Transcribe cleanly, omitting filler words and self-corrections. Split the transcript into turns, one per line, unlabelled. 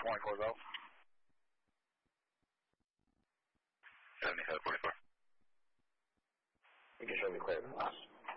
24 Golf.
7744.
You can show me clear.